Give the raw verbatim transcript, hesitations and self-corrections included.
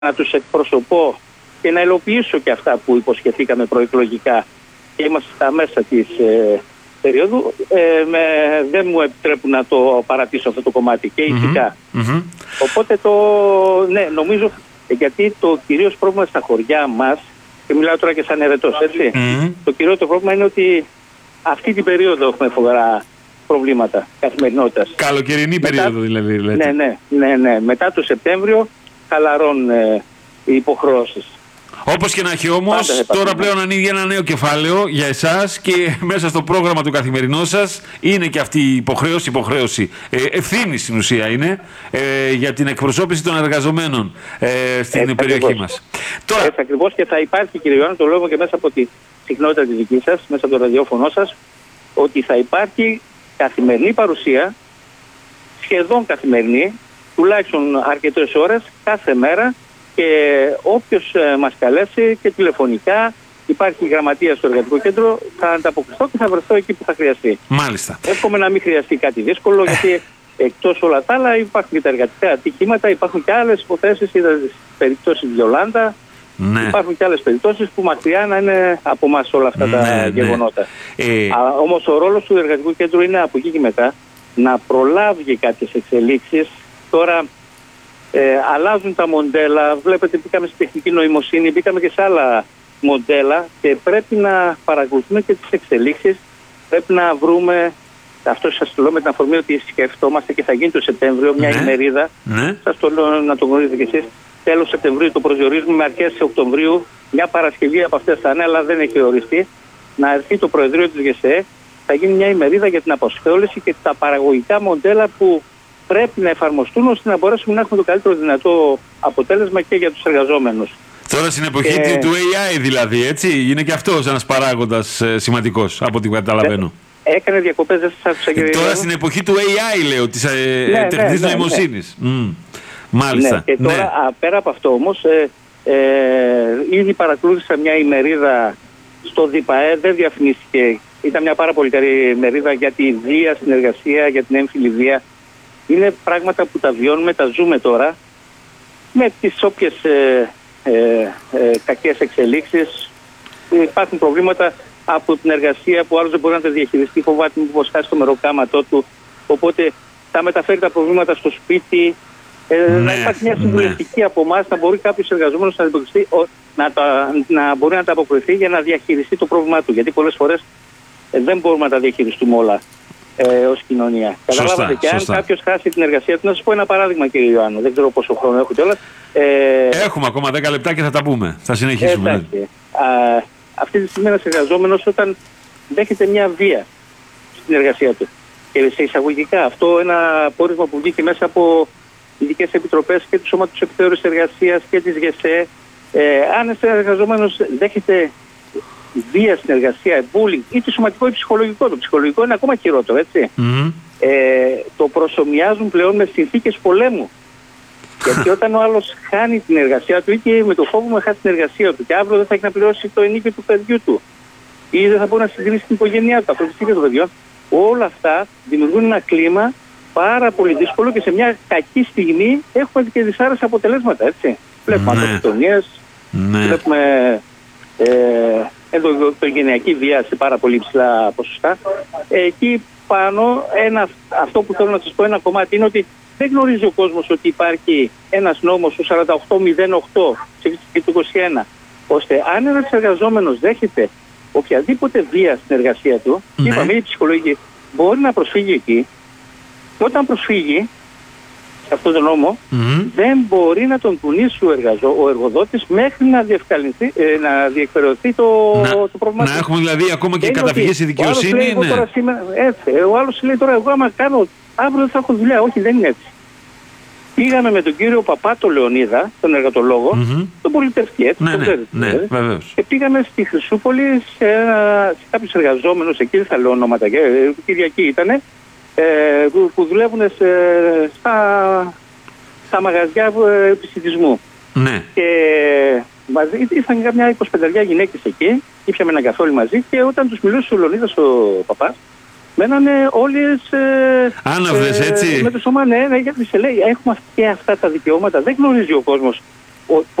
να τους εκπροσωπώ και να υλοποιήσω και αυτά που υποσχεθήκαμε προεκλογικά και είμαστε στα μέσα της ε, περίοδου, ε, με, δεν μου επιτρέπουν να το παρατήσω αυτό το κομμάτι και ηθικά. Mm-hmm. Οπότε το, ναι, νομίζω, γιατί το κυρίως πρόβλημα στα χωριά μας, και μιλάω τώρα και σαν ερετός, έτσι, Mm-hmm. το κυριότερο πρόβλημα είναι ότι αυτή την περίοδο έχουμε φοβερά προβλήματα καθημερινότητας. Καλοκαιρινή Μετά, περίοδο δηλαδή. Λέτε. Ναι, ναι, ναι, ναι. Μετά το Σεπτέμβριο χαλαρώνουν ε, οι υποχρεώσεις. Όπως και να έχει όμως, τώρα πλέον ανοίγει ένα νέο κεφάλαιο για εσάς και μέσα στο πρόγραμμα του καθημερινού σας είναι και αυτή η υποχρέωση, υποχρέωση ε, ευθύνη στην ουσία είναι ε, για την εκπροσώπηση των εργαζομένων ε, στην Έτσι, περιοχή ακριβώς. μας. Τώρα... Έτσι ακριβώς, και θα υπάρχει, κύριε Ιωάννη, το λέω και μέσα από τη συχνότητα τη δική σας, μέσα από το ραδιόφωνο σας, ότι θα υπάρχει καθημερινή παρουσία, σχεδόν καθημερινή, τουλάχιστον αρκετές ώρες, κάθε μέρα, και όποιος ε, μας καλέσει και τηλεφωνικά, υπάρχει γραμματεία στο εργατικό κέντρο, θα ανταποκριθώ και θα βρεθώ εκεί που θα χρειαστεί. Μάλιστα. Εύχομαι να μην χρειαστεί κάτι δύσκολο, γιατί εκτός όλα τα άλλα υπάρχουν και τα εργατικά ατυχήματα, υπάρχουν και άλλες υποθέσεις, είδα τις περιπτώσεις Βιολάντα, ναι. Υπάρχουν και άλλες περιπτώσεις που μακριά να είναι από εμάς όλα αυτά ναι, τα ναι. γεγονότα. Ε... Α, όμως ο ρόλος του εργατικού κέντρου είναι από εκεί και μετά να προλάβει κάποιες εξελίξεις. Τώρα ε, αλλάζουν τα μοντέλα, βλέπετε μπήκαμε στη τεχνική νοημοσύνη, μπήκαμε και σε άλλα μοντέλα και πρέπει να παρακολουθούμε και τις εξελίξεις, πρέπει να βρούμε, αυτό σας το λέω με την αφορμή ότι σκεφτόμαστε και θα γίνει το Σεπτέμβριο μια ναι. ημερίδα, ναι. σας το λέω να το γνωρίζετε κι εσείς, τέλος Σεπτεμβρίου το προσδιορίζουμε, με αρχές Οκτωβρίου, μια Παρασκευή από αυτές θα είναι, αλλά δεν έχει οριστεί, να έρθει το Προεδρείο της ΓΕΣΕ, θα γίνει μια ημερίδα για την αποσχόληση και τα παραγωγικά μοντέλα που πρέπει να εφαρμοστούν ώστε να μπορέσουμε να έχουμε το καλύτερο δυνατό αποτέλεσμα και για τους εργαζόμενους. Τώρα στην εποχή και... του έι άι δηλαδή, έτσι, είναι και αυτός ένας παράγοντας ε, σημαντικός, από ό,τι καταλαβαίνω. Ε, έκανε διακοπές, δεν σας άκουσα κύριε. Τώρα στην εποχή του έι άι λέω, της ε, ναι, τεχνητής ναι, ναι, νοημοσύνης. Ναι. Mm. Μάλιστα. Ναι, και τώρα ναι. α, πέρα από αυτό όμως, ε, ε, ήδη παρακολούθησα μια ημερίδα στο ΔΙΠΑΕ, δεν διαφημίστηκε. Ήταν μια πάρα πολύ καλή ημερίδα για τη βία συνεργασία, για την έμφυλη βία. Είναι πράγματα που τα βιώνουμε, τα ζούμε τώρα, με τις όποιες ε, ε, ε, κακές εξελίξεις. Υπάρχουν προβλήματα από την εργασία που άλλος δεν μπορεί να τα διαχειριστεί, φοβάται μήπως χάσει το μεροκάματό του. Οπότε θα μεταφέρει τα προβλήματα στο σπίτι. Ε, ναι, να υπάρχει μια συμβουλευτική ναι. από εμάς, να μπορεί κάποιος εργαζόμενος να, να, τα, να μπορεί να τα αποκριθεί για να διαχειριστεί το πρόβλημά του. Γιατί πολλές φορές ε, δεν μπορούμε να τα διαχειριστούμε όλα ε, ως κοινωνία. Καταλάβατε, και αν κάποιος χάσει την εργασία του, να σας πω ένα παράδειγμα, κύριε Ιωάννου, δεν ξέρω πόσο χρόνο έχω κιόλας. Ε, Έχουμε ακόμα δέκα λεπτά και θα τα πούμε. Θα συνεχίσουμε. Ε, ναι. Α, αυτή τη στιγμή ένας εργαζόμενος όταν δέχεται μια βία στην εργασία του. Και σε εισαγωγικά αυτό ένα πόρισμα που βγήκε μέσα από ειδικές επιτροπές και του Σώματος Επιθεώρησης Εργασίας και της ΓΕΣΕ. Ε, αν ένας εργαζόμενος δέχεται βία στην εργασία, bullying, είτε σωματικό ή ψυχολογικό, το ψυχολογικό είναι ακόμα χειρότερο, έτσι. Mm-hmm. Ε, το προσομοιάζουν πλέον με συνθήκες πολέμου. Γιατί όταν ο άλλος χάνει την εργασία του ή και με το φόβο να χάσει την εργασία του και αύριο δεν θα έχει να πληρώσει το ενίκιο του παιδιού του ή δεν θα μπορεί να συγκρίσει την οικογένειά του, αυτοπιστήρια των παιδιών, όλα αυτά δημιουργούν ένα κλίμα πάρα πολύ δύσκολο και σε μια κακή στιγμή έχουμε και δυσάρεστα αποτελέσματα, έτσι. Βλέπουμε ναι. αυτοκτονίες, ναι. βλέπουμε ε, ενδοοικογενειακή βία σε πάρα πολύ ψηλά ποσοστά. Εκεί πάνω, ένα, αυτό που θέλω να σας πω, ένα κομμάτι είναι ότι δεν γνωρίζει ο κόσμος ότι υπάρχει ένας νόμος, ο σαράντα οκτώ μηδέν οκτώ, ψηφίστηκε το είκοσι ένα, ώστε αν ένας εργαζόμενος δέχεται οποιαδήποτε βία στην εργασία του, ναι. είπαμε η ψυχολογική, μπορεί να προσφύγει εκεί. Και όταν προσφύγει σε αυτόν τον νόμο, mm-hmm. δεν μπορεί να τον κουνήσει ο, εργαζό, ο εργοδότης μέχρι να, ε, να διεκπαιρεωθεί το, να, το πρόβλημα. Να έχουμε δηλαδή ακόμα και καταφυγές στη δικαιοσύνη. Λέει, ναι. τώρα σήμερα, έτσι, ο άλλος λέει τώρα εγώ άμα κάνω, αύριο δεν θα έχω δουλειά. Όχι, δεν είναι έτσι. Πήγαμε με τον κύριο Παπάτο Λεωνίδα, τον εργατολόγο, mm-hmm. τον πολιτευτή, έτσι, ναι, τον ναι, ξέρετε, ναι, δηλαδή. βεβαίως. Και πήγαμε στη Χρυσούπολη σε, σε κάποιους εργαζόμενους, εκεί δεν θα λέω ονόματα, Κυριακή ήτανε, ε, που, που δουλεύουν σε, στα, στα μαγαζιά ε, επιστημισμού. Ναι. Και μαζί ήρθαν μια εικοσιπέντε γυναίκες εκεί, ήπιαμε ένα καθόλου μαζί και όταν τους μιλούσε ο Λεωνίδας ο παπάς, μένανε όλες ε, άναυδες, ε, έτσι. Με το σώμα, ναι, ναι, γιατί σε λέει έχουμε και αυτά τα δικαιώματα. Δεν γνωρίζει ο κόσμος ο,